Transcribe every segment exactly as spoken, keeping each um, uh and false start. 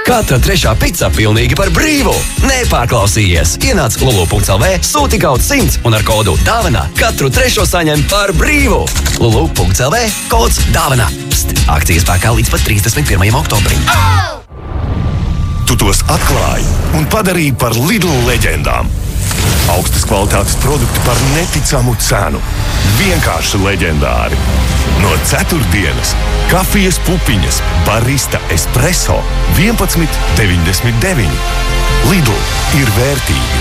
Katra trešā pica pilnīgi par brīvu. Nepārklausījies! Ienāc lulu punkts el vē, sūti kaut simts un ar kodu dāvana katru trešo saņem par brīvu. lulu punkts el vē, kods dāvana. Pst! Akcijas spēkā līdz pat trīsdesmit pirmajam oktobrim. Oh! Tu tos atklāji un padarīji par Lidl leģendām. Augstas kvalitātes produkti par neticamu cenu. Vienkārši leģendāri. No ceturtdienas kafijas pupiņas, barista espresso vienpadsmit deviņdesmit deviņi. Lidl ir vērtīgi.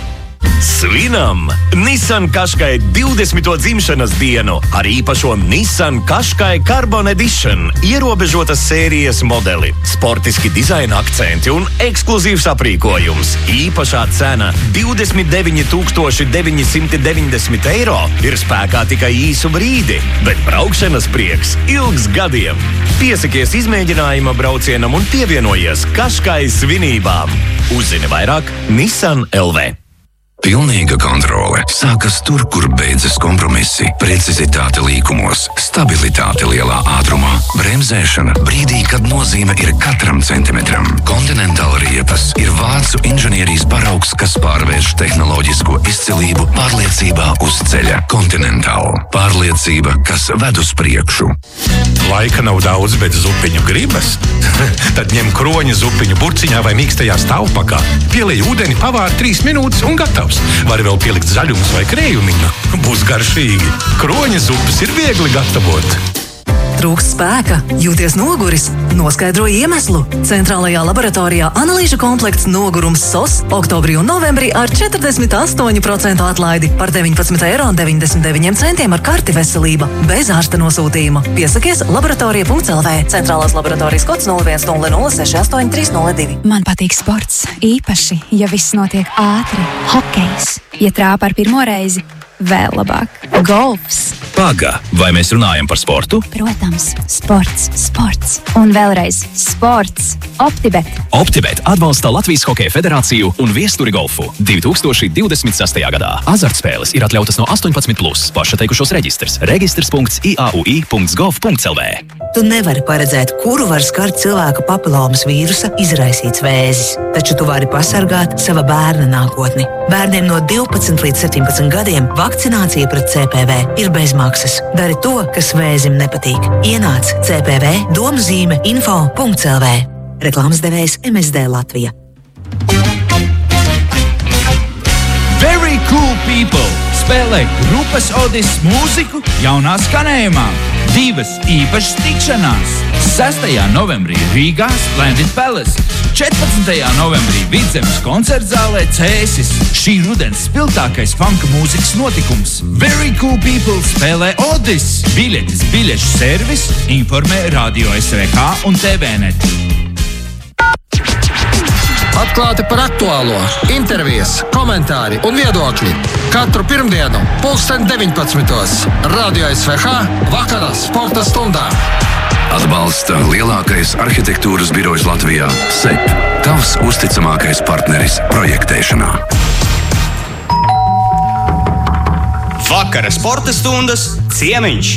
Svinam Nissan Qashqai divdesmito dzimšanas dienu ar īpašo Nissan Qashqai Carbon Edition ierobežotas sērijas modeli. Sportiski dizaina akcenti un ekskluzīvs aprīkojums. Īpašā cena divdesmit deviņi tūkstoši deviņi simti deviņdesmit eiro ir spēkā tikai īsu brīdi, bet braukšanas prieks ilgs gadiem. Piesakies izmēģinājuma braucienam un pievienojies Qashqai svinībām. Uzzini vairāk Nissan el vē. Pilnīga kontrole sākas tur, kur beidzas kompromisi, precizitāte līkumos, stabilitāte lielā ātrumā, bremzēšana brīdī, kad nozīme ir katram centimetram. Continental riepas ir vācu inženierijas paraugs, kas pārvērš tehnoloģisko izcilību pārliecībā uz ceļa. Continental – pārliecība, kas ved uz priekšu. Laika nav daudz, bet zupiņu gribas? Tad ņem kroņa zupiņu burciņā vai mīkstajā stāvpakā. Pielej ūdeni, pavāri trīs minūtes un gatavs. Var vēl pielikt zaļumus vai krējumiņu. Būs garšīgi. Kroņa zupas ir viegli gatavot. Trūkst spēka, jūties noguris? Noskaidro iemeslu. Centrālajā laboratorijā analīžu komplekts Nogurums S O S oktobrī un novembrī ar četrdesmit astoņu procentu atlaidi par deviņpadsmit eiro un deviņdesmit deviņiem centiem ar karti veselība. Bez ārsta nosūtījuma. Piesakies laboratorija punkts el vē. Centrālās laboratorijas kods nulle viens nulle nulle seši astoņi trīs nulle divi. Man patīk sports, īpaši, ja viss notiek ātri. Hokejs. Ja trāpa ar pirmo reizi, vēl labāk. Golfs. Paga, vai mēs runājam par sportu? Protams, sports, sports. Un vēlreiz sports. Optibet. Optibet atbalsta Latvijas Hokeja federāciju un viesturi golfu divi tūkstoši divdesmit sestajā gadā. Azartspēles ir atļautas no astoņpadsmit plus. Pašateikušos reģistrs. Registrs punkts i a u i punkts gov punkts el vē. Tu nevari paredzēt, kuru var skart cilvēka papilomas vīrusa izraisīts vēzis, taču tu vari pasargāt sava bērna nākotni. Bērniem no divpadsmit līdz septiņpadsmit gadiem vakcinācija pret C P V ir bezmaksas. Dari to, kas vēzim nepatīk. Ienāc c p v domzīme info punkts el vē. Reklāmas devējs M S D Latvija. Very Cool People spēlē grupas Odis mūziku jaunā skanējumā. Divas īpašas tikšanās. sestajā novembrī Rīgā Splendid Palace. četrpadsmitajā novembrī Vidzemes koncertzālē Cēsis. Šī rudens spilgtākais funka mūzikas notikums. Very Cool People spēlē Odis. Biļetes biļešu servis informē Radio S V K un T V net. Atklāti par aktuālo, intervijas, komentāri un viedokļi. Katru pirmdienu, pulksten deviņpadsmitos. Radio S V K vakarā sporta stundā. Atbalsta lielākais arhitektūras birojs Latvijā – S E P. Tavs uzticamākais partneris projektēšanā. Vakara sporta stundas ciemiņš.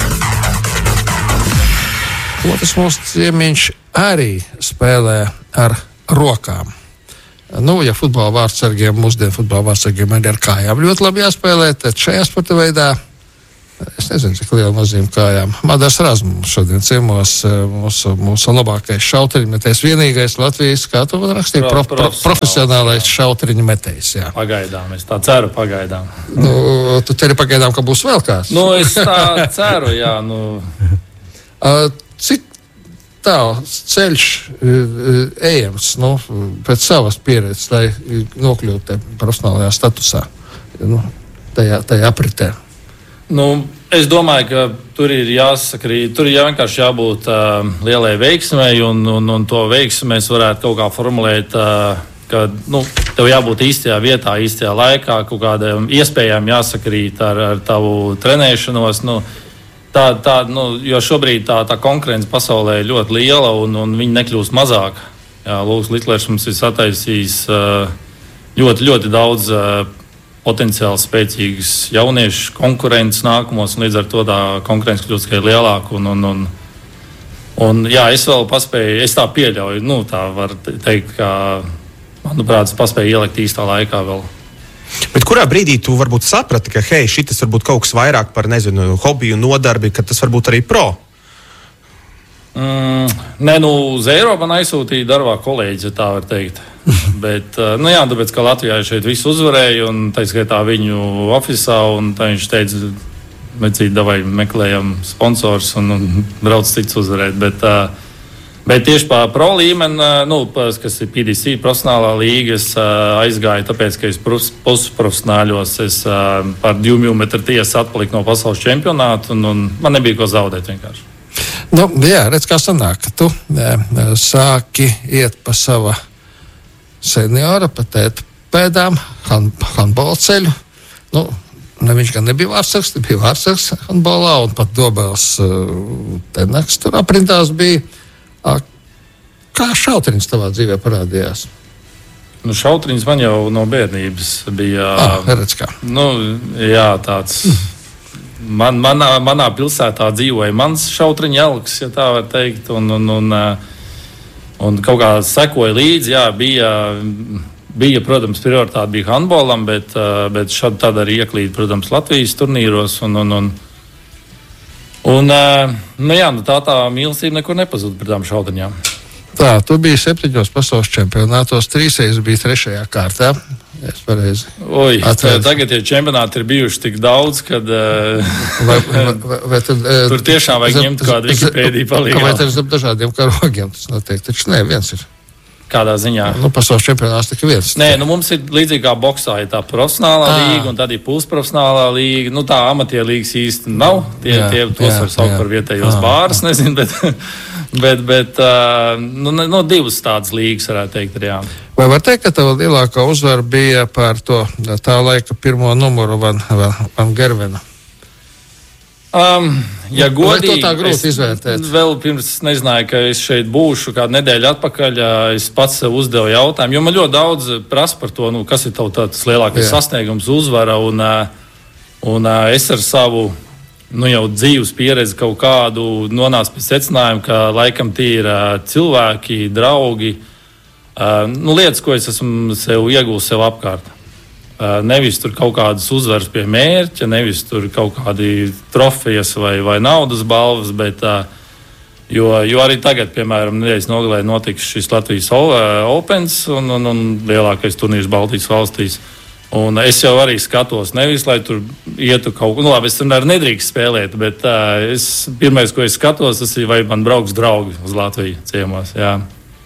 Otrs mūsu ciemiņš arī spēlē ar rokām. Nu, ja futbola vārdsargiem, mūsdienu futbola vārdsargiem ir ar kājām ļoti labi jāspēlē, tad šajā sporta veidā, es nezinu, cik liela nozīme kājām. Madars Razmus šodien ciemos mūsu, mūsu labākais šautriņmetējs, vienīgais Latvijas, kā tu rakstīji, pro, pro, profesionālais šautriņmetējs. Jā. Pagaidām, es tā ceru pagaidām. Nu, tu ceri pagaidām, ka būs vēl kāds? Nu, es tā ceru, jā. Nu. Uh, cik tā ceļš ejams, nu, pēc savas pieredzes, lai nokļūtu profesionālajā statusā, nu, tajā, tajā apritē? Nu, es domāju, ka tur ir jāsakrīt, tur ir jā, vienkārši jābūt uh, lielai veiksmei, un, un, un to veiksmi mēs varētu kaut kā formulēt, uh, ka, nu, tev jābūt īstajā vietā, īstajā laikā, kaut kādām iespējām jāsakrīt ar, ar tavu trenēšanos, nu, Tā, tā, nu, jo šobrīd tā, tā konkurence pasaulē ir ļoti liela, un, un viņi nekļūst mazāk. Jā, Lūks Litlers mums ir sataisījis ļoti, ļoti daudz potenciāli spēcīgus jauniešus, konkurences nākamos, un līdz ar to tā konkurence kļūst tikai lielāka. Un, un, un, Un, jā, es vēl paspēju, es tā pieļauju, nu, tā var teikt, ka, manuprāt, es paspēju ielikt īstā laikā vēl. Bet kurā brīdī tu varbūt saprati, ka, hei, šitas varbūt kaut kas vairāk par, nezinu, hobiju, nodarbi, ka tas varbūt arī pro? Mm, nē, nu, uz Eiropu man aizsūtīja darbā kolēģis, ja tā var teikt. Bet, nu jā, tāpēc, ka Latvijā šeit visu uzvarēja, un tā skaitā viņu ofisā, un tā viņš teica, vecīt, davai meklējam sponsors, un, un brauc cits uzvarēt. Bet, bet tieši pa pro līmeni, nu, kas ir P D C, profesionālā līga, es aizgāju, tāpēc, ka es pusprofesionāļos, es par divu milimetru tiesu atpaliku no pasaules čempionātu, un, un man nebija ko zaudēt vienkārši. Nu, jā, redz, kā sanāk, ka tu jā, sāki iet pa sava seniora, pa tēta pēdām, handbola ceļu. Nu, ne, viņš gan nebija vārdsargs, nebija vārdsargs handbolā, un pat Dobels uh, tenaks tur aprindās bija. Uh, kā šautriņš tavā dzīvē parādījās? Nu, šautriņš man jau no bērnības bija. Ah, redz kā. Nu, jā, tāds. Man, manā, manā pilsētā dzīvoja mans šautriņa elks, ja tā var teikt, un, un, un, un kaut kā sekoja līdzi. Jā, bija, bija, protams, prioritāte bija handbolam, bet, bet šad tad arī ieklīd, protams, Latvijas turnīros. Un, un, un, un, nu jā, nu tā tā mīlestība nekur nepazuda par tām šautriņām. Tā, tu biji septiņos pasaules čempionātos, trīsreiz biji trešajā kārtā. Es pareizi. Oi, tagad tie čempionāti ir bijuši tik daudz, kad vai, vai, vai, vai tad, tur tiešām vajag zem, ņemt kādu Wikipēdiju palīdzību. Vai tas zem dažādiem karogiem tas notiek? Taču nē, viens ir. Kādā ziņā? Nu, pasaules čempionāts tikai viens. Nē, nu mums ir līdzīgi kā boksā, ir tā profesionālā à. līga un tad ir pusprofesionālā līga. Nu tā amatieru līgas īsti nav. Tie, jā, tie tos jā, var saukt jā. par vietējos bārus, nezinu, bet, bet, bet nu, nu, divas tādas līgas varētu teikt ir jā. Vai var teikt, ka tava lielākā uzvara bija par to tā laika pirmo numuru Van, Van Gervenu? Um, ja godīgi, vai to tā grūti izvērtēt? Vēl pirms es nezināju, ka es šeit būšu kādu nedēļu atpakaļ, es pats sev uzdevu jautājumu, jo man ļoti daudz prasa par to, nu, kas ir tavu tāds lielākais Jā. sasniegums, uzvara, un, un es ar savu nu, jau dzīves pieredzi kaut kādu nonācu pie secinājuma, ka laikam tie ir cilvēki, draugi, Uh, nu, lietas, ko es esmu sev iegūst sev apkārt. Uh, nevis tur kaut kādas uzvaras pie mērķa, nevis tur kaut kādi trofejas vai, vai naudas balvas, bet, uh, jo, jo arī tagad, piemēram, nedēļas nogalē notiks šis Latvijas Opens un, un, un lielākais turnīrs Baltijas valstīs. Un es jau arī skatos, nevis, lai tur ietu kaut ko, nu labi, es tur nedrīkst spēlēt, bet uh, es, pirmais, ko es skatos, tas ir, vai man brauks draugi uz Latviju ciemos, jā.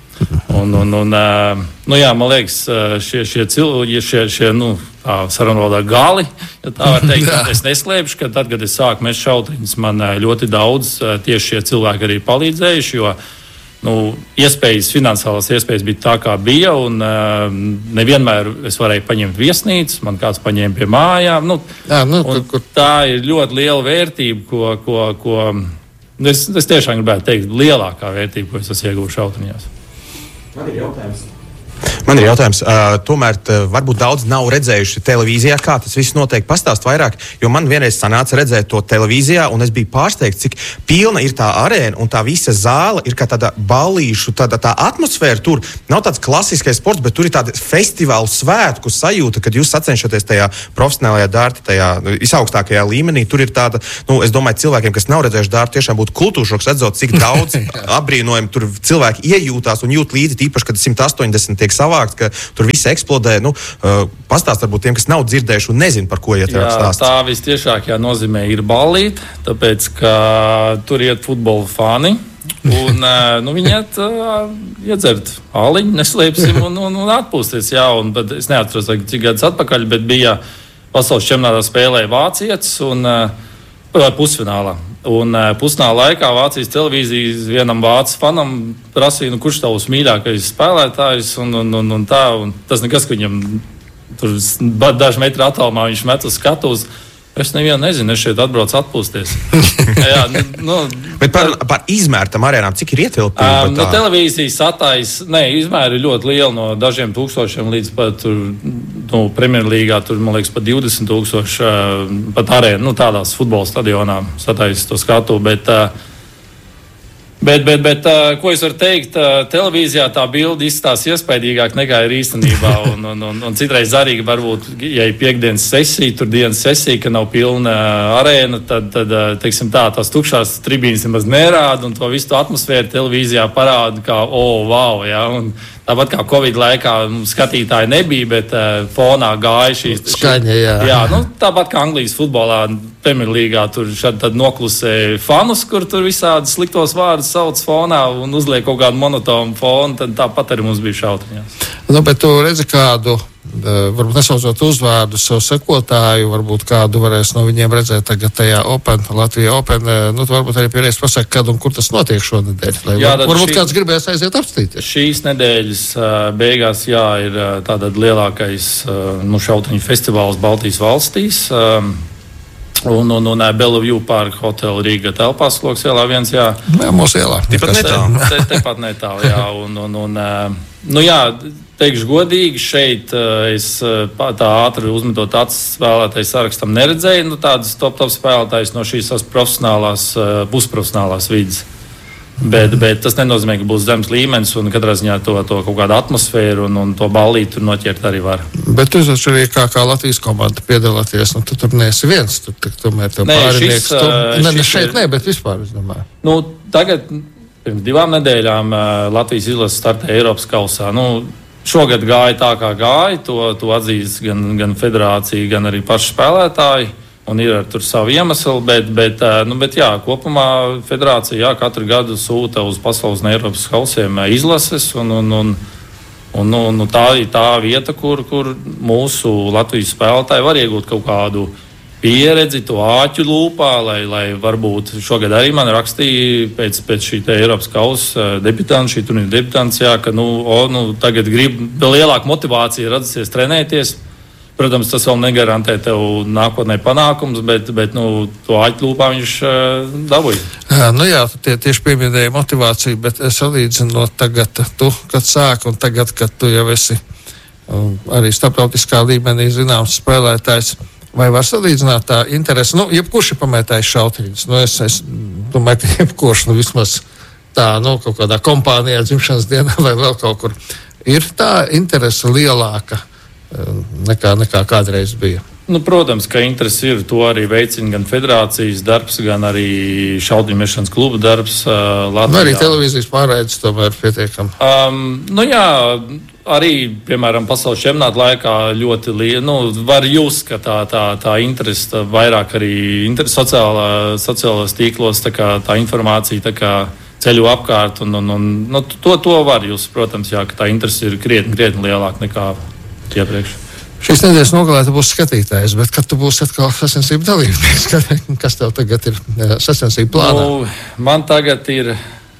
Un, un, un, nu jā, man liekas, šie, šie cilvēki, šie, šie nu, sarunvaldā gali, ja tā var teikt, es neslēpšu, ka tad, kad es sāku mest šautriņus, man ļoti daudz tieši šie cilvēki arī palīdzējuši, jo nu, iespējas, finansiālās iespējas bija tā, kā bija, un nevienmēr es varēju paņemt viesnīcas, man kāds paņēma pie mājām. Nu, jā, nu, kur, kur... Tā ir ļoti liela vērtība, ko, ko, ko es, es tiešām gribētu teikt, lielākā vērtība, ko es esmu ieguvuši šautriņās. Man ir jautājums. Man ir jautājums, uh, tomēr t, varbūt daudz nav redzējuši televīzijā, kā tas viss notiek. Pastāst vairāk, jo man vienreiz sanāca redzēt to televīzijā, un es biju pārsteigts, cik pilna ir tā arēna, un tā visa zāle ir kā tāda ballīšu, tāda tā atmosfēra tur. Nav tāds klasiskais sports, bet tur ir tāda festivālu svētku sajūta, kad jūs sacenšaties tajā profesionālajā dārta, tajā visaugstākajā līmenī. Tur ir tāda, nu, es domāju, cilvēkiem, kas nav redzējuši dārtu, tiešām būtu kultūršoks redzot, cik daudz apbrīnojami tur cilvēki iejūtās un jūt līdzi, tīpaši, kad simt astoņdesmit tiek savākts, ka tur viss eksplodē. Nu, uh, pastāst varbūt tiem, kas nav dzirdējuši un nezin, par ko iet stāsts. Tā vistiešākajā nozīmē ir ballīt, tāpēc, ka tur iet futbola fani. Un, uh, nu, viņi iet uh, iedzert aliņu, neslēpsim, un, un, un atpūsties. Jā, un, es neatceros, cik gadus atpakaļ, bet bija pasaules čempionātā spēlēja vācietis un uh, pusfinālā. Un uh, pusfināla laikā Vācijas televīzijas vienam vācu fanam prasīja, nu, kurš tavs mīļākais spēlētājs, un, un, un, un tā, un tas nekas, ka viņam tur daži metri attālumā viņš met uz skatuves. Es nevienu nezinu, es šeit atbraucu atpūsties. Jā, nu, bet par, par izmērtam arēnām, cik ir ietilpība? Um, no televīzijas satais, ne, izmēri ir ļoti liela, no dažiem tūkstošiem līdz pat tur, nu, Premjerlīgā, tur, man liekas, pat divdesmit tūkstoši, uh, pat arēna, nu, tādās futbola stadionā satais to skatu, bet, uh, Bet, bet, bet uh, ko es varu teikt, uh, televīzijā tā bilde izskatās iespaidīgāk nekā ir īstenībā. Un, un, un, un citreiz arī varbūt, ja ir piekdienas sesija, tur dienas sesija, ka nav pilna arēna, tad, tad teiksim tā, tās tukšās tribīnes nemaz nerāda, un to visu to atmosfēru televīzijā parāda kā, o, oh, wow, jā, un tāpat kā Covid laikā skatītāji nebija, bet uh, fonā gāja šīs skaņa, jā. Jā, nu, tāpat kā Anglijas futbolā, Premjerlīgā, tur šad tad noklusē fanus, kur tur visādi sliktos vārdus sauc fonā un uzliek kaut kādu monotonu fonu, tad tāpat arī mums bija šautriņās. Nu, bet tu redzi kādu, varbūt nesaucot uzvārdu savu sekotāju, varbūt kādu varēs no viņiem redzēt tagad tajā Open, Latvijā Open, nu, tu varbūt arī pierēs pasaka, kad un kur tas notiek šonedēļ, lai jā, var, varbūt šī, kāds gribēs aiziet apstīties. Šīs nedēļas beigās, jā, ir tātad lielākais nu, šautriņu festivāls Baltijas valstīs. Un, un, un Bellevue Park hotela Rīga telpās, Sloks ielā viens, jā. Jā, mūsu ielā. Tepat netālu. Te, tepat netālu, jā. Un, un, un, nu jā, teikšu godīgi, šeit es tā ātri uzmetot acis spēlētājs sarakstam neredzēju, nu tādas top top spēlētājs no šīs profesionālās, pusprofesionālās vidas. Bet, bet tas nenozīmē, ka būs zemes līmenis un katrā ziņā to, to kaut kādu atmosfēru un, un to ballīti tur noķert arī var. Bet tu taču arī kā, kā Latvijas komanda piedalāties, nu tu tur neesi viens, tu tomēr tev pārinieks. Tu, ne, ne šeit, ne, bet vispār, es domāju. Nu, tagad, pirms divām nedēļām Latvijas izlases startē Eiropas kausā. Nu, šogad gāja tā, kā gāja, to, to atzīst gan, gan federācija, gan arī paši spēlētāji. Un ir ar tur savu iemeslu, bet, bet, nu, bet jā, kopumā federācija jā, katru gadu sūta uz pasaules un Eiropas kausiem izlases. Un, un, un, un, un tā ir tā vieta, kur, kur mūsu Latvijas spēlētāji var iegūt kaut kādu pieredzi, to āķu lūpā, lai, lai varbūt šogad arī man rakstīja pēc, pēc šī Eiropas kausa debitants, šī turnīra debitants, jā, ka nu, o, nu, tagad grib vēl lielāka motivācija radusies trenēties. Protams, tas vēl negarantē tev nākotnē panākums, bet, bet nu, to aģlūpā viņš uh, dabūja. Jā, nu jā, tie tieši pieminēja motivāciju, bet salīdzinot tagad tu, kad sāk, un tagad, kad tu jau esi um, arī starptautiskā līmenī zināms spēlētājs, vai var salīdzināt tā interesi? Nu, jebkurš ir pamētājis šautriņus. Nu, es, es domāju, ka jebkurš, nu, vismaz tā, nu, kaut kādā kompānijā dzimšanas dienā vai vēl kaut kur, ir tā interese lielāka nekā, nekā kādreiz bija. Nu, protams, ka interesi ir. To arī veicina gan federācijas darbs, gan arī šaudīmešanas kluba darbs uh, Latvijā. Nu, arī televīzijas pārraides tomēr pietiekami. Um, nu jā, arī, piemēram, pasaules čempionāta laikā ļoti liela, nu, var just, ka tā, tā, tā interesi, tā vairāk arī interesi sociālā, sociālās tīklos, tā kā tā informācija, tā kā ceļu apkārt, un, un, un nu, to, to var just, protams, jā, ka tā interesi ir krietni, krietni lielāka nekā iepriekš. Šīs nedēļas nogalē tu būsi skatītājs, bet kad tu būsi atkal sacensību dalībnieks, kas tev tagad ir sacensību plānā? Nu, man tagad ir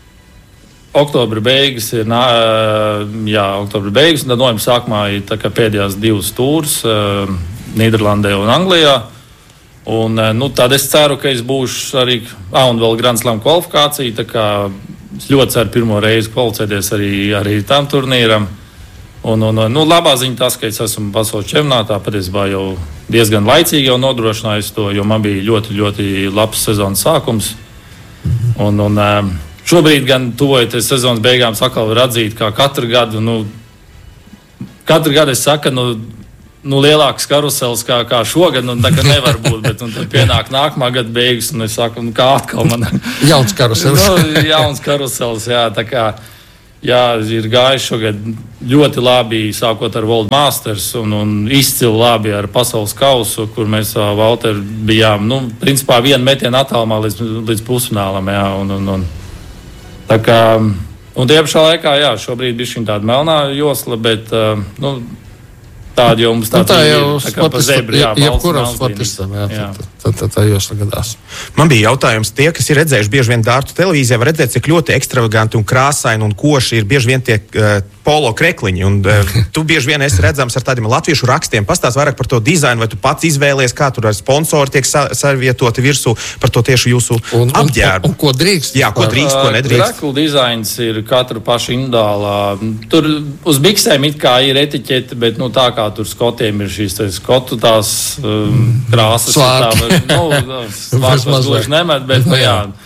oktobra beigas, ir nā, jā, oktobra beigas, un tad novembra sākumā ir tā kā pēdējās divas tūras Nīderlandē un Anglijā. Un, nu, tad es ceru, ka es būšu arī, ah, un vēl Grand Slam kvalifikācija, tā kā es ļoti ceru pirmo reizi kvalificēties arī, arī tam turnīram. Un, un, nu, labā ziņa tas, ka es esmu pasaules čempionātā, patiesībā jau diezgan laicīgi jau nodrošinājis to, jo man bija ļoti, ļoti labs sezonas sākums. Un, un šobrīd gan tuvojoties sezonas beigām, atkal var atzīt, kā katru gadu, nu, katru gadu es saku, nu, nu lielāks karusels kā, kā šogad, nu, tā kā nevar būt, bet un tad pienāk nākamā gada beigas, un es saku, nu, kā atkal man. Jauns karusels. nu, jauns karusels, jā, tā kā. Jā, ir gājuši šogad ļoti labi, sākot ar World Masters un, un izcili labi ar pasaules kausu, kur mēs ar Valteru bijām, nu, principā vienu metienu attālumā līdz, līdz pusfinālam, jā, un, un, un tā kā, un tie pašā laikā, jā, šobrīd bija šī tāda melnā josla, bet, nu, tāda jau mums tāda nu, tā jau ir, tā kā pa zebri, jā, jebkuram sportistam, jā, jā. Tā, tā, tā, tā josla gadās. Man bija jautājums, tie, kas ir redzējuši bieži vien dārtu televīzijā, var redzēt, cik ļoti ekstravaganti un krāsaini un koši ir bieži vien tie uh, polo krekliņi. Un uh, tu bieži vien esi redzams ar tādiem latviešu rakstiem. Pastāst vairāk par to dizainu, vai tu pats izvēlies, kā tur ar sponsori tiek sa savietoti virsū par to tieši jūsu un, apģērbu. Un, un, un ko drīkst? Jā, ko drīkst, ko nedrīkst. Kreklu dizains ir katra paša individuālā. Tur uz biksēm it kā ir etiķeti, bet nu, tā kā tur skotiem ir šīs skotu tās um, krāsas. Svārki. Nu, svārkos gluži nemet, bet, nu, jā.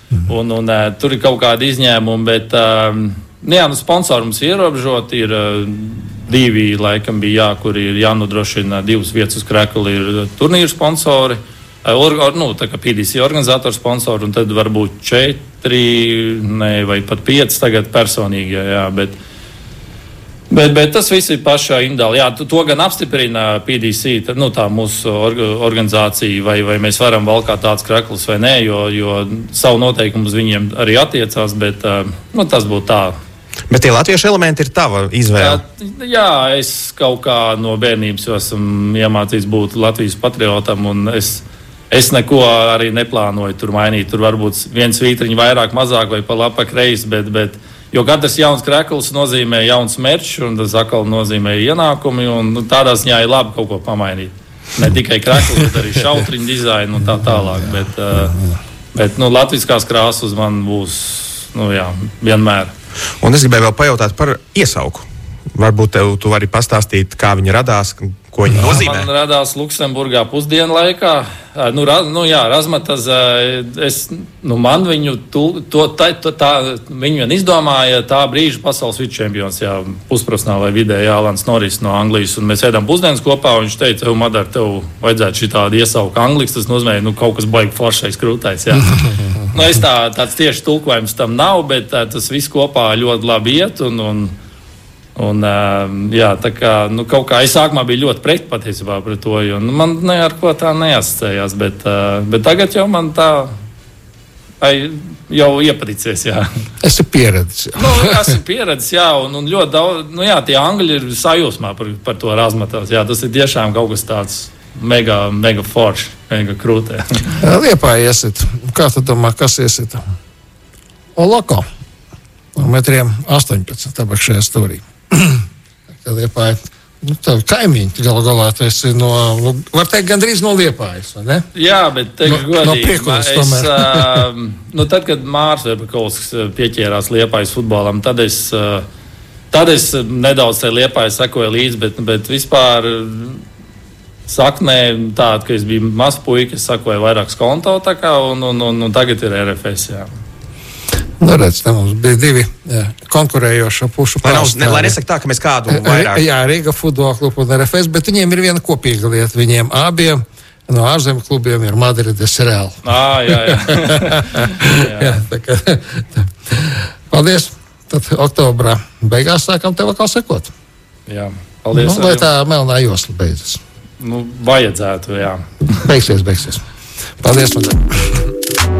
Mm. Un, un, uh, tur ir kaut kādi izņēmumi, bet uh, jā, nu, sponsori mums ir ierobežoti. Ir uh, divi, laikam, bija jā, kur ir jānodrošina divas vietas uz krekla, ir turnīru sponsori, uh, or, or, nu, tā kā P D C organizatoru sponsori, un tad varbūt četri, ne, vai pat pieci tagad personīgi, jā, jā, bet Bet, bet tas viss ir pašā individuāli. Jā, to gan apstiprina P D C, tā, nu, tā mūsu organizācija, vai, vai mēs varam valkāt tāds krekls vai nē, jo, jo savu noteikumu uz viņiem arī attiecās, bet nu, tas būtu tā. Bet tie latviešu elementi ir tava izvēle? Jā, jā, es kaut kā no bērnības jau esmu iemācīts būt Latvijas patriotam, un es, es neko arī neplānoju tur mainīt. Tur varbūt viens svītriņš vairāk, mazāk vai pa labi, pa kreisi, bet, bet jo katrs jauns krekls nozīmē jauns merčs, un tas atkal nozīmē ienākumi, un tādā ziņā ir labi kaut ko pamainīt. Ne tikai krekls, bet arī šautriņu dizainu un tā tālāk. Bet, uh, bet nu, latviskās krāsas man būs nu, jā, vienmēr. Un es gribēju vēl pajautāt par iesauku. Varbūt tev, tu vari pastāstīt, kā viņa radās, ko viņa nozīmē. Man radās Luksemburgā pusdienu laikā. Nu, ra, nu jā, razmatas, es, nu man viņu, tu, to, tā, to, tā, viņu vien izdomāja tā brīža pasaules vicečempions, jā, pusprofesionālai vidēji Alans Norris no Anglijas, un mēs ēdām pusdienas kopā, un viņš teica, tev, Madar, tev vajadzētu šitādi iesauka Angliks, tas nozīmē, nu, kaut kas baigi foršais, krūtais, jā. Nu, es tā, tāds tieši tulkojums tam nav, bet tā, tas viss kopā ļoti labi iet, un, un Un, jā, tā kā, nu, kaut kā es sākumā biju ļoti pret patiesībā par to, jo nu, man ne ar ko tā neasociējās, bet, bet tagad jau man tā ai, jau iepaticies, jā. Esi pieredzis. Nu, esmu pieredzis, jā, un, un ļoti daudz, nu jā, tie angļi ir sajūsmā par, par to razmatās, jā, tas ir tiešām kaut kas tāds mega, mega forši, mega krūtē. Liepā iesit, kā tu domā, kas iesit? Olako, no metriem astoņpadsmit, tabak šajā stūrī. Liepāja, nu, tā kaimiņi, galu galā, tu esi no, var teikt, gandrīz no Liepājas, vai ne? Jā, bet teikšu no, godīgi, no Priekulas, es, uh, nu, tad, kad Mārs Verpakovs pieķērās Liepājas futbolam, tad es, uh, tad es nedaudz tai Liepājas sekoju līdzi, bet, bet vispār saknē tāda, ka es biju mazs puika, es sekoju vairāk skonto, tā kā, un, un, un, un tagad ir R F S, jā. Nu, redz, te mums bija divi jā, konkurējošo pušu pārstāvji. Lai, ne, lai nesaka tā, ka mēs kādu vairāk. Jā, Rīga futbola klubu un R F S, bet viņiem ir viena kopīga lieta. Viņiem abiem no ārzemju klubiem ir Madrides Real. Ah, jā, jā. jā. jā tā kā, tā. Paldies. Tad oktobrā beigās sākam tev atkal sekot. Jā, paldies. Nu, lai tā melnā josla beidzas. Nu, vajadzētu, jā. Beigsies, beigsies. Paldies, man.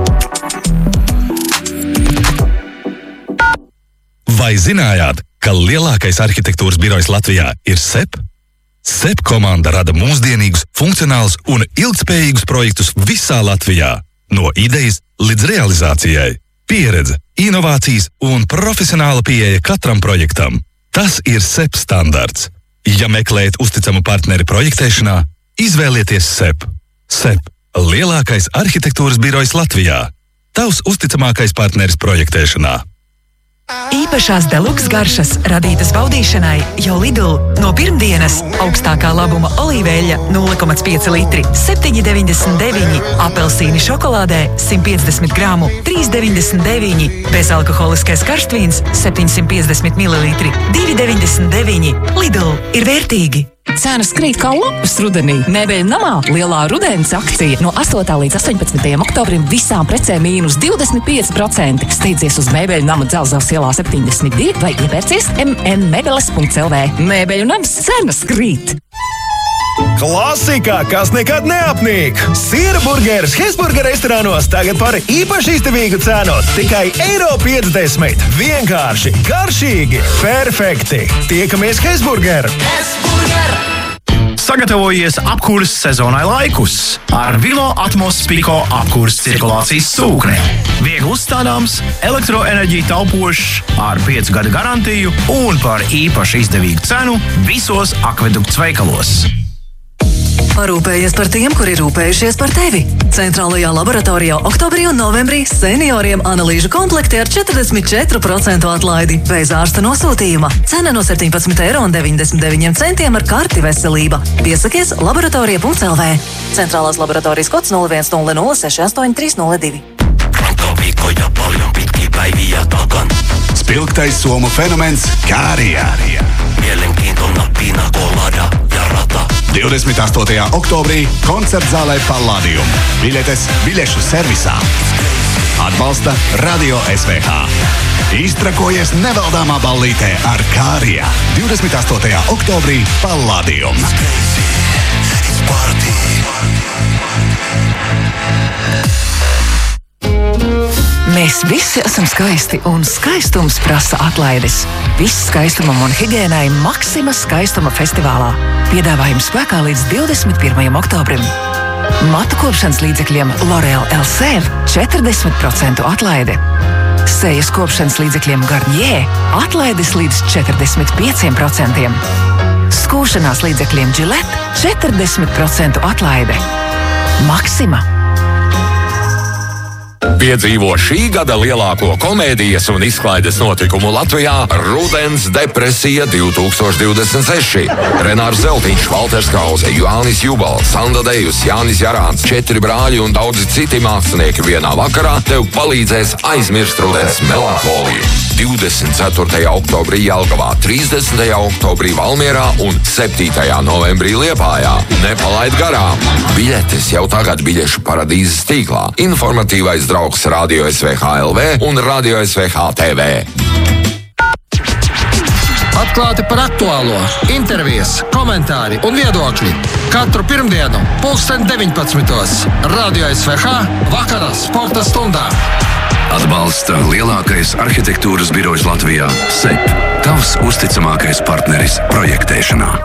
Vai zinājāt, ka lielākais arhitektūras birojs Latvijā ir S E P? S E P komanda rada mūsdienīgus, funkcionālus un ilgtspējīgus projektus visā Latvijā. No idejas līdz realizācijai. Pieredze, inovācijas un profesionāla pieeja katram projektam. Tas ir S E P standarts. Ja meklējat uzticamu partneri projektēšanā, izvēlieties S E P. S E P – lielākais arhitektūras birojs Latvijā. Tavs uzticamākais partneris projektēšanā. Īpašās deluxe garšas radītas baudīšanai jau Lidl. No pirmdienas augstākā labuma olīveļa nulle komats pieci litri, septiņi deviņdesmit deviņi, apelsīni šokolādē simt piecdesmit gramu, trīs deviņdesmit deviņi, bezalkoholiskais karstvīns septiņsimt piecdesmit mililitri, divi deviņdesmit deviņi. Lidl ir vērtīgi. Cenas krīt kā lapus rudenī. Mēbeļu namā lielā rudens akcija no astotā līdz astoņpadsmitajam oktobrim visām precēm mīnus divdesmit pieci procenti. Steidzies uz Mēbeļu nama Dzelzavas ielā septiņdesmit divi vai iepērcies em em mebeles punkts el vē. Mēbeļu nams cenas krīt. Klasika, kas nekad neapnīk! Siera burgeris Hesburger restorānos tagad par īpaši izdevīgu cenu. Tikai eiro piecdesmit. Vienkārši, garšīgi, perfekti. Tiekamies Hesburger! Hesburger! Sagatavojies apkūres sezonai laikus ar Vilo Atmos Spiko apkūres cirkulācijas sūkni. Viegli uzstādāms, elektroenerģiju taupošs, ar piecu gadu garantiju un par īpaši izdevīgu cenu visos akvedukts veikalos. Parūpējies par tiem, kuri rūpējušies par tevi. Centrālajā laboratorijā oktobrī un novembrī senioriem analīžu komplekti ar četrdesmit četru procentu atlaidi bez ārsta nosūtījuma. Cena no septiņpadsmit eiro un deviņdesmit deviņiem centiem ar karti veselība. Piesakies laboratorija punkts el vē. Centrālās laboratorijas kods nulle viens nulle nulle seši astoņi trīs nulle divi. Pronto, ja paljon pitkiä päiviä takan. Spilktais Suomu fenomens Kääriä. Mielenkiintona pina colada ja rata. kaksikymmentä astoista oktoobri koncertzaale Palladium. Biletes bilešu servisā. Atbalsta Radio S V H. Iztrakojies nevaldāmā ballītē ar Kääriä. kaksikymmentä astoista oktoobri Palladium. Mēs visi esam skaisti, un skaistums prasa atlaides. Viss skaistumam un higiēnai Maxima skaistuma festivālā. Piedāvājums spēkā līdz divdesmit pirmajam oktobrim. Matu kopšanas līdzekļiem L'Oréal Elseve četrdesmit procentu atlaide. Sejas kopšanas līdzekļiem Garnier atlaides līdz četrdesmit pieciem procentiem. Skūšanās līdzekļiem Gillette četrdesmit procentu atlaide. Maxima. Piedzīvo šī gada lielāko komēdijas un izklaides notikumu Latvijā - Rudens depresija divtūkstoš divdesmit seši. Renārs Zeltiņš, Valters Kauze, Jānis Jubals, Sanda Dejus, Jānis Jarāns, četri brāļi un daudzi citi mākslinieki vienā vakarā tev palīdzēs aizmirst rudens melanholiju. divdesmit ceturtajā oktobrī Jelgavā, trīsdesmitajā oktobrī Valmierā un septītajā novembrī Liepājā. Nepalaid garām! Biļetes jau tagad biļešu paradīzes tīklā. Informatīvais draugs Radio S V H L V un Radio S V H T V. Atklāti par aktuālo, intervijas, komentāri un viedokļi. Katru pirmdienu, pulksten deviņpadsmitos. Radio S V H vakarā sporta stundā. Atbalsta lielākais arhitektūras birojs Latvijā - S E P. Tavs uzticamākais partneris projektēšanā.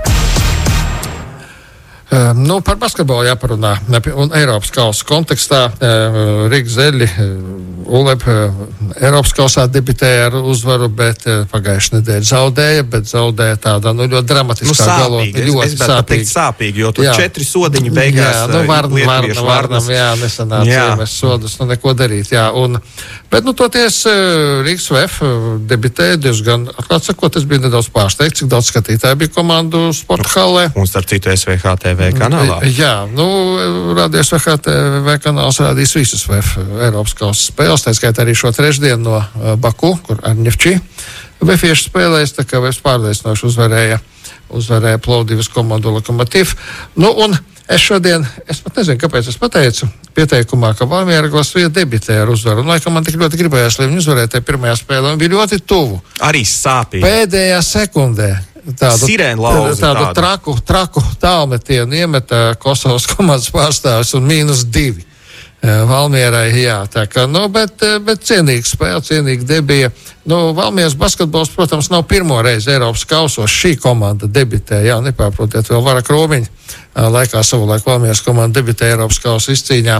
Uh, nu, par basketbolu jāparunā. Un Eiropas kausa kontekstā uh, Rīgas Zeļi, uh, U L E P uh, Eiropas kausā debitēja ar uzvaru, bet uh, pagājušajā nedēļā zaudēja, bet zaudēja tādā nu, ļoti dramatiskā nu, sāpīgi, galotnē. Ļoti es, es sāpīgi. sāpīgi, jo tur jā. četri sodiņi beigās. Jā, nu, varna, varna, varnam, jā, nesanāca, jā. jā, mēs sodus, nu, neko darīt, jā. Un, bet, nu, toties Rīgas V F debitēja diezgan, atklāt sakot, es biju nedaudz pārsteigts, cik daudz skatītāju bija komandu sporta hallē. Un starp citu S V H T V kanālā. Jā, nu, Radio S V H T V kanāls rādīs visas V F Eiropas kausa spēles, tā skaitā arī šo trešdienu no uh, Baku, kur Arņevčī vefieši spēlēs, tā kā V F pārliecinoši uzvarēja, uzvarēja Plovdivas komandu Lokomotiv. Nu, un es šodien, es pat nezinu, kāpēc es pateicu pieteikumā, ka Valmiera Glasvija debitē ar uzvaru. Un, laikam, man tik ļoti gribējās, lai viņi uzvarēja tajā pirmajā spēlē, un bija ļoti tuvu. Arī sāpīgi. Pēdējā sekundē. Tādu, Sirēnlauzi tādu tādu. traku, traku tālmetienu iemeta Kosovas komandas pārstāvis un mīnus divi. Valmierai, jā, tā kā, nu, bet, bet cienīga spēle, cienīga debija. Nu, Valmieras basketbols, protams, nav pirmo reizi Eiropas kausos. Šī komanda debitē, jā, nepārprotiet, vēl Vara Kromiņa laikā savulaik Valmieras komanda debitē Eiropas kausa izcīņā.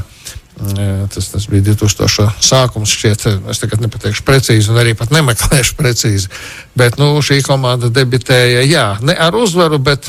Tas, tas bija divtūkstošo sākums, šķiet, es tagad nepateikšu precīzi un arī pat nemeklēšu precīzi. Bet, nu, šī komanda debitēja, jā, ne ar uzvaru, bet,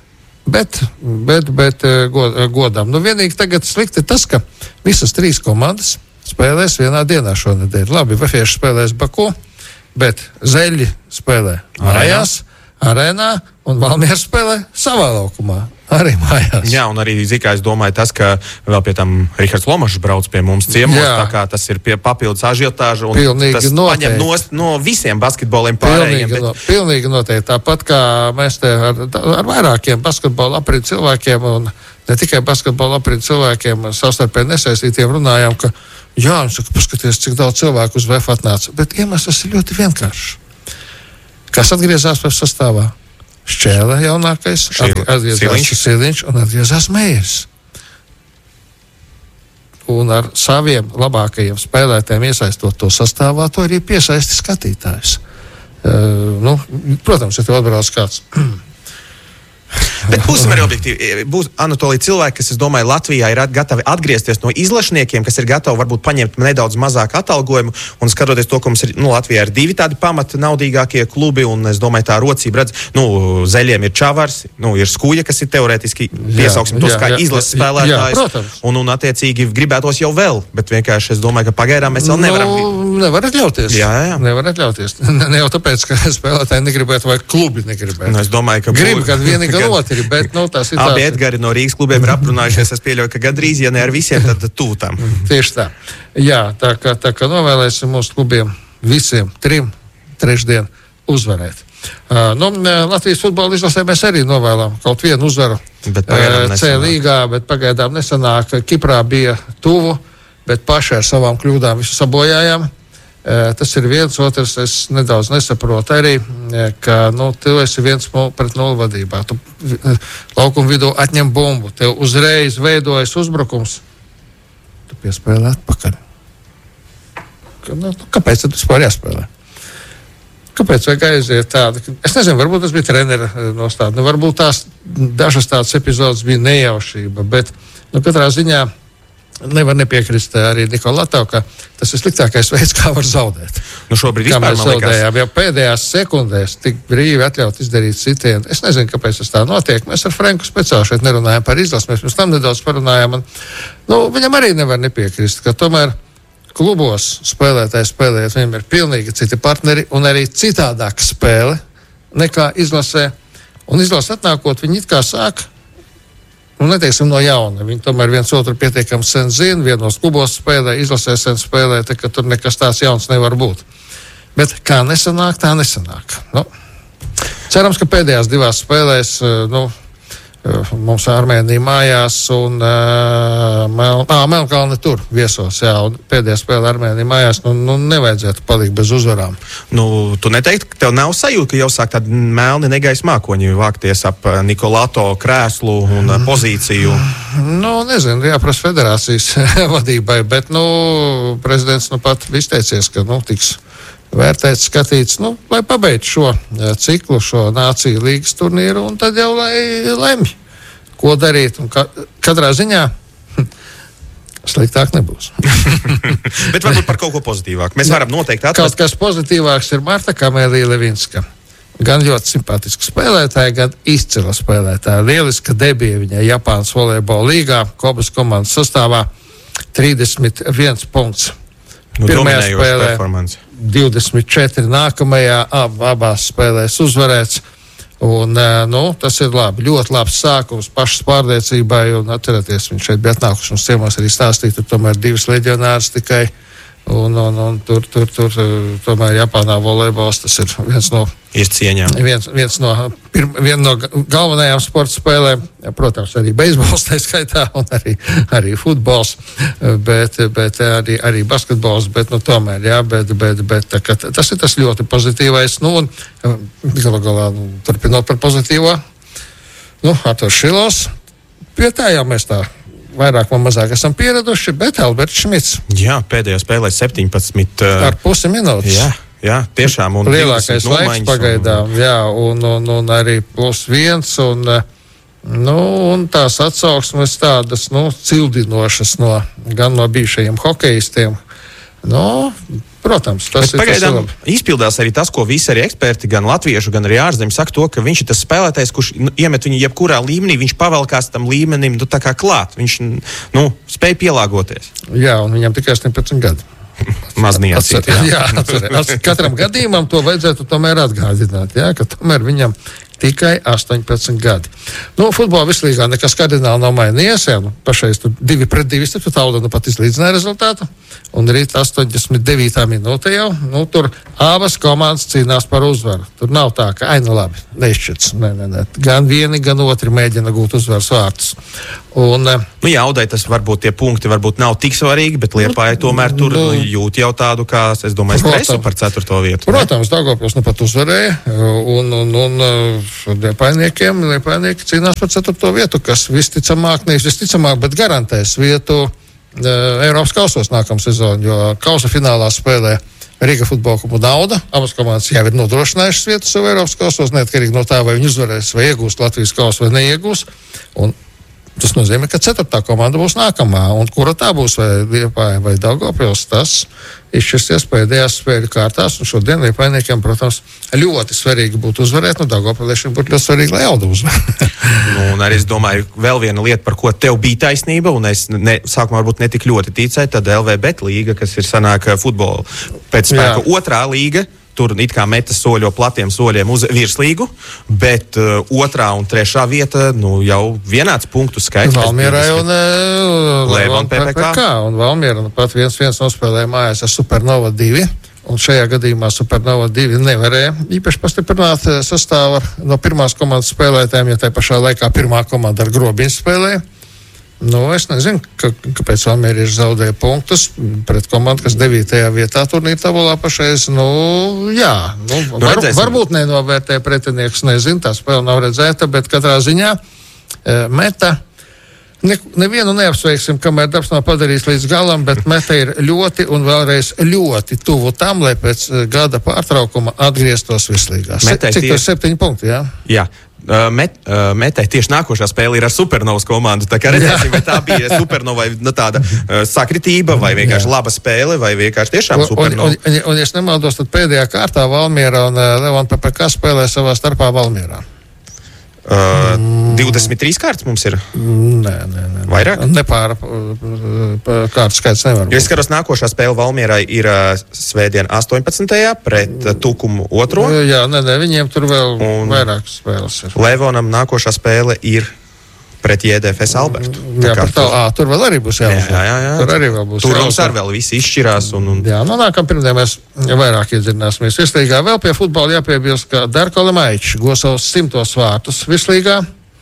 bet, bet, bet god, godam. Nu, vienīgi tagad slikti tas, ka visas trīs komandas spēlēs vienā dienā šonedēļ. Labi, vefieši spēlēs Baku, bet Zeļi spēlē mājās, arēnā, un Valmiera spēlē savā laukumā. Arī mājās. Jā, un arī, zikā, es domāju tas, ka vēl pie tam Rihards Lomašs brauc pie mums ciemos, jā. Tā kā tas ir pie papildus ažiotāža, un pilnīgi tas noteikti. Paņem nost no visiem basketboliem pārējiem. Pilnīgi, bet... no, pilnīgi noteikti. Tāpat kā mēs te ar, ar vairākiem basketbola aprīt cilvēkiem, un ne tikai basketbola aprīt cilvēkiem, savstarpēji nesaistītiem runājām, ka jā, un saka, paskaties, cik daudz cilvēku uz V F atnāca. Bet iemesls ir ļoti vienkāršs. Kas atgriezās V F sastāvā? Šķēle jaunākais, atgriezās Siliņš un atgriezās Mējers. Un ar saviem labākajiem spēlētājiem iesaistot to sastāvā, to arī piesaisti skatītājs. Uh, nu, protams, ja tev atbrauc kāds... Bet būsim arī objektīvi. Būs, Anatolija, cilvēki, kas, es domāju, Latvijā ir gatavi atgriezties no izlašniekiem, kas ir gatavi varbūt paņemt nedaudz mazāk atalgojumu, un skatoties to, ka mums ir, nu, Latvijā ir divi tādi pamata naudīgākie klubi, un es domāju, tā rocība redz, nu, Zeļiem ir Čavars, nu, ir Skuja, kas ir teorētiski piesauksim tos kā izlases spēlētājs, un, un attiecīgi gribētos jau vēl, bet vienkārši es domāju, ka pagaidām mēs vēl nevaram. Nu, nevar atļauties. Jā, jā. Nevar atļauties. Ne jau tāpēc, ka spēlētāji negribētu vai klubi negribētu. Nu, es domāju, ka Gribu, kad vienīgi notiek. ātri, bet, nu, tā situācija... Abi Edgari no Rīgas klubiem ir aprunājušies, es pieļauju, ka gandrīz, ja ne ar visiem, tad tūtam. Tieši tā. Jā, tā kā, tā kā novēlēsim mūsu klubiem visiem trim trešdien uzvarēt. Uh, nu, Latvijas futbola izlasē mēs arī novēlām kaut vienu uzvaru uh, C līgā, bet pagaidām nesanāk. Kiprā bija tuvu, bet paši ar savām kļūdām visu sabojājām. Uh, tas ir viens, otrs, es nedaudz nesaprotu arī, ka nu, tu esi viens pret nulli vadībā. Tu uh, laukuma vidū atņem bumbu, tev uzreiz veidojas uzbrukums. Tu piespēlē atpakaļ. Nu, kāpēc tad vispār jāspēlē? Kāpēc vajag aiziet tādu? Es nezinu, varbūt tas bija trenera nostāda. Nu, varbūt tās dažas tādas epizodes bija nejaušība, bet nu, katrā ziņā nevar nepiekrist arī Nikolato, ka tas ir sliktākais veids, kā var zaudēt. Nu, šobrīd kā vispār, mēs man liekas... zaudējām, jau pēdējās sekundēs tik brīvi atļaut izdarīt sitienu. Es nezinu, kāpēc tas tā notiek. Mēs ar Franku speciāli šeit nerunājam par izlasi, mēs pirms tam nedaudz parunājām. Un, nu, viņam arī nevar nepiekrist, ka tomēr klubos spēlētāji spēlējot, viņiem ir pilnīgi citi partneri un arī citādāka spēle nekā izlasē. Un izlasē atnākot, viņi it kā sāk, nu neteiksim no jauna. Viņi tomēr viens otru pietiekami sen zina, vienos klubos spēlē, izlasē sen spēlē, tā ka tur nekas tās jauns nevar būt. Bet kā nesanāk, tā nesanāk. Nu, cerams, ka pēdējās divās spēlēs, nu, mums Armēnija mājās un uh, Mel, ā, Melnkalne tur viesos, jā, un pēdējā spēle Armēnija mājās, nu, nu nevajadzētu palikt bez uzvarām. Nu, tu neteiktu, ka tev nav sajūta, ka jau sāk tādi melni negaisa mākoņi vākties ap Nikolato krēslu un mm. pozīciju? Nu, nezinu, jāprasa federācijas vadībai, bet, nu, prezidents nu pat izteicies, ka, nu, tiks vērtēts, skatīts, nu, lai pabeidz šo ciklu, šo nāciju līgas turnīru, un tad jau lai lemj, ko darīt. Un ka, katrā ziņā sliktāk nebūs. Bet varbūt par kaut ko pozitīvāku. Mēs varam noteikti atrast. Kaut kas pozitīvāks ir Marta Kamēlija Levinska. Gan ļoti simpātiska spēlētāja, gan izcila spēlētāja. Lieliska debija viņai Japānas volejbola līgā, Kobas komandas sastāvā trīsdesmit viens punkts. Nu, pirmajā spēlē divdesmit četri, nākamajā ab, abās spēlēs uzvarēts. Un, nu, tas ir labi, ļoti labs sākums pašas pārliecībai. Un atcerieties, viņš šeit bija atnākuši mums ciemos arī stāstīt, tur tomēr divas leģionāras tikai. Un, un, un tur, tur, tur tomēr Japānā volejbols, tas ir viens no, viens, viens no, pirm, vien no galvenajām sporta spēlēm. Protams, arī beisbols tā skaitā un arī, arī futbols, bet, bet arī, arī basketbols, bet nu tomēr, jā, bet, bet, bet tā, tas ir tas ļoti pozitīvais. Nu, un galā galā nu, turpinot par pozitīvo, nu, Arturs Šilos, pie tā jau mēs tā vairāk vai mazāk esam pieraduši, bet Alberts Šmits. Jā, pēdējā spēlē septiņpadsmit. Uh, ar pusi minūtes. Jā, jā, tiešām. Un lielākais laiks pagaidām, un... jā, un, un, un arī plus viens, un, nu, un tās atsauksmes tādas, nu, cildinošas no, gan no bijušajiem hokejistiem. Nu, protams, tas bet ir pagaidām tas izpildās arī tas, ko visi arī eksperti, gan latviešu, gan arī ārzemju saka to, ka viņš ir tas spēlētājs, kurš nu, iemet viņu jebkurā līmenī, viņš pavelkās tam līmenim, nu, tā kā klāt. Viņš, nu, spēj pielāgoties. Jā, un viņam tikai astoņpadsmit gadi. Maz niansīt, jā. Jā, atcerē. Katram gadījumam to vajadzētu tomēr atgādināt, jā, ka tomēr viņam tikai astoņpadsmit gadi. Nu, futbola vislīgā nekas kardināli nav mainījies, jā, nu, pašais tur divi pret divi, tu tauda nu pat izlīdzināja rezultātu, un rīt astoņdesmit devītā minūte jau, nu, tur abas komandas cīnās par uzvaru. Tur nav tā, ka, ai, nu labi, neizšķirts, ne, ne, ne. Gan vieni, gan otri mēģina gūt uzvaras vārtus. Un, nu, Jaudai tas varbūt tie punkti varbūt nav tik svarīgi, bet Liepāja tomēr tur nu, jūt jau tādu, kā, es domāju, stresu par ceturto vietu. Protams, Daugavpils nu pat uzvarēja, un, un, un Liepājniekiem, Liepājnieki cīnās par ceturto vietu, kas visticamāk, nevis visticamāk, bet garantēs vietu uh, Eiropas kausos nākamā sezonu, jo kausa finālā spēlē Rīga futbola klubu Nauda. Abas komandas jau ir nodrošinājušas vietu sev Eiropas kausos, neatkarīgi no tā, vai viņi uzvarēs vai iegūs Latvijas kausu vai neiegūs. Un tas nozīmē, ka ceturtā komanda būs nākamā, un kura tā būs, vai Liepāja vai Daugavpils, tas izšķirsies pēdējās spēļu kārtās, un šodien Liepājniekiem, protams, ļoti svarīgi būtu uzvarēt, nu Daugavpiliešiem būtu ļoti svarīgi, lai Jauda uzvar. Nu, un arī es domāju, vēl viena lieta, par ko tev bija taisnība, un es ne, sākumā varbūt netik ļoti ticēju, tad L V Bet līga, kas ir sanāk futbola pēc spēka Jā. otrā līga, tur it kā metas soļo platiem soļiem uz virslīgu, bet uh, otrā un trešā vieta nu, jau vienāds punktu skaits. Valmierai un Levon P P K. Un Valmiera nu, pat viens viens nospēlēja mājās ar Supernova divi. Un šajā gadījumā Supernova divi nevarēja īpaši pastiprināt sastāvu no pirmās komandas spēlētājiem, ja tai pašā laikā pirmā komanda ar Grobiņu spēlēja. Nu, es nezinu, ka, kāpēc Valmiera ir zaudēja punktus pret komandu, kas devītajā vietā turnīra tabulā pašais. Nu, jā, nu, nu, var, varbūt nenovērtē pretinieks, nezinu, tā spēle nav redzēta, bet katrā ziņā e, meta. Ne, nevienu neapsveiksim, kamēr darbs nav padarīts līdz galam, bet meta ir ļoti un vēlreiz ļoti tuvu tam, lai pēc gada pārtraukuma atgrieztos virslīgā. Se, cik tas septiņi punkti, jā? Jā. Met, metai tieši nākošā spēle ir ar Supernovas komandu. Tā kā redzēsim, vai tā bija Supernovai nu, tāda sakritība, vai vienkārši laba spēle, vai vienkārši tiešām Supernova. Un, un, un, un ja es nemaldos, tad pēdējā kārtā Valmiera un Levon P P K spēlē savā starpā Valmierā. Uh, divdesmit trīs kārtas mums ir? Nē, nē, nē. Vairāk? Nepāra kārtas skaits nevar būt. Jo es skatos, nākošā spēle Valmierai ir uh, svētdien astoņpadsmitajā pret uh, Tukumu otro. Jā, nē, nē, viņiem tur vēl un vairākas spēles ir. Levonam nākošā spēle ir pret J D F S Albertu. Jā, par tā, ā, tur vēl arī būs jāuzvar. Jā, jā, jā. Tur arī vēl būs tur mums ar vēl visi izšķirās. Un, un... Jā, no nākam pirmdien mēs vairāk iedzināsimies. Virslīgā vēl pie futbola jāpiebilst, ka Darko Lemaičs go savus simtos vārtus virslīgā.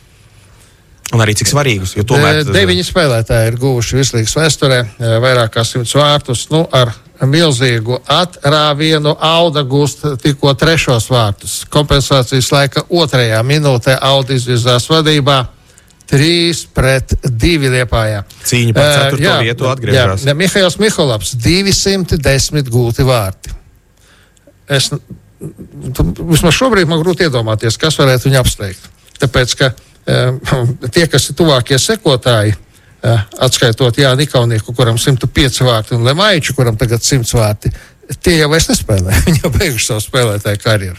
Un arī cik svarīgus, jo tomēr... Deviņi spēlētāji ir guvuši virslīgas vēsturē, vairāk kā simts vārtus, nu ar milzīgu atrāvienu Auda gūst tikko trešos vārtus. Kompensācijas laika otrajā minūtē Auda izvirzās vadībā. Trīs pret divi Liepājā. Cīņa par ceturto uh, vietu atgriežas. Jā, Mihails Miholabs, divsimt desmit gūti vārti. Es, vismaz šobrīd man grūti iedomāties, kas varētu viņu apsteigt. Tāpēc, ka uh, tie, kas ir tuvākie sekotāji, uh, atskaitot Jāni Ikaunieku, kuram simt pieci vārti, un Lemaiču, kuram tagad simts vārti, tie jau vairs nespēlē. Viņi jau beiguši savu spēlētāju karjeru.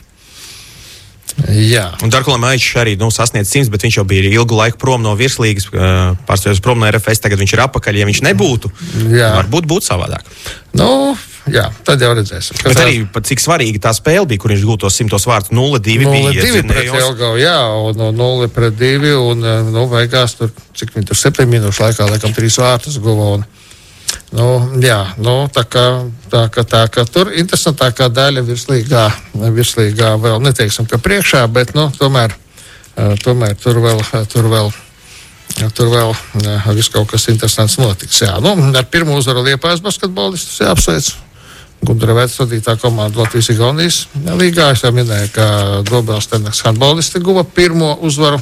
Jā. Un Darko Lemaičs arī nu, sasniedz simts, bet viņš jau bija ilgu laiku prom no virslīgas, pārstāvjos prom no R F S, tagad viņš ir apakaļ, ja viņš nebūtu, jā. Varbūt būtu savādāk. Nu, jā, tad jau redzēsim. Bet tā... arī, pat cik svarīgi tā spēle bija, kur viņš gūtos simtos vārtus, nulle divi bija. nulle divi pret Jelgavu, jā, un nulle pret divi, un, nu, beigās tur, cik viņi tur septiņu minūšu laikā, laikam, trīs vārtus guva, un, nu, jā, nu, tā kā, tā kā, tā kā tur interesantākā daļa virslīgā, virslīgā vēl neteiksim, ka priekšā, bet, nu, tomēr, tomēr tur vēl, tur vēl, tur vēl viss kaut kas interesants notiks, jā. Nu, ar pirmo uzvaru Liepājas basketbolistus jāapsveic. Gundura Vētas vadītā komanda Latvijas Igaunijas līgā. Es jau minēju, ka Dobels Ternaks handbolisti guva pirmo uzvaru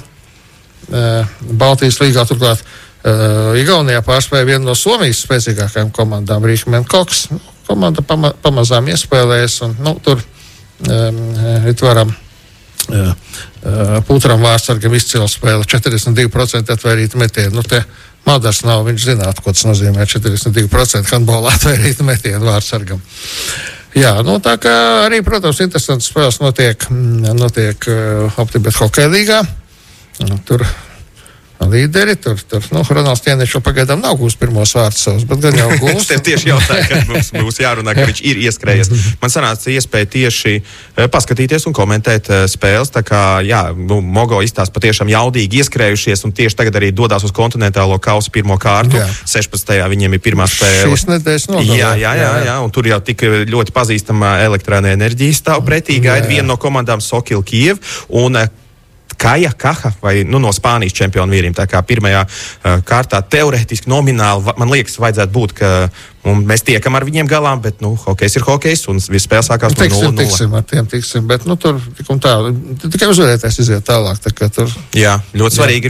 Baltijas līgā, turklāt Uh, Igaunijā pārspēja vienu no Somijas spēcīgākajām komandām, Rīkmen Koks. Komanda pama, pamazām iespēlējas, un nu, tur um, itvaram uh, uh, Pūtram Vārtsargam izcila spēle, četrdesmit divi procenti atvairīta metienu. Nu, te Madars nav, viņš zinātu, ko tas nozīmē, četrdesmit divi procenti handbolā atvairīta metienu Vārtsargam. Jā, nu tā kā arī, protams, interesants spēles notiek, notiek uh, Optibet hokeja līgā. Tur līderi, tur, tur, nu, Ronalds Tieniečs pagaidām nav gūs pirmos vārdus savus, bet gan jau gūs. Es tev tieši jautāju, kad mums, mums jārunā, ka viņš ir ieskrējies. Man sanāca iespēja tieši paskatīties un komentēt spēles, tā kā, jā, nu, Mogo izstāsta patiešām jaudīgi ieskrējušies, un tieši tagad arī dodās uz kontinentālo kausu pirmo kārtu. Jā. sešpadsmitajā viņiem ir pirmā spēle. Šīs nedēļas nogalē. Jā, jā, jā, jā, un tur jau tik ļoti pazīstama elektrāna enerģija stāv pretī, gaida viena no komandām Sokil Kiev, un Kaja Kaha, vai nu, no Spānijas čempionu vīriem. Tā kā pirmajā uh, kārtā teorētiski nomināli, man liekas, vajadzētu būt, ka un mēs tiekam ar viņiem galām, bet, nu, hokejs ir hokejs, un viss spēle sākās no nulle nulle. Tiksim, ar tiem tiksim, bet, nu, tur tik un tā, tikai uzvarētājs iziet tālāk, tā kā tur. Jā, ļoti svarīgi.